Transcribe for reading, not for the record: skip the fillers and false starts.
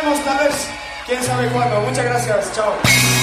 veremos tal vez, quién sabe cuándo. Muchas gracias, chao.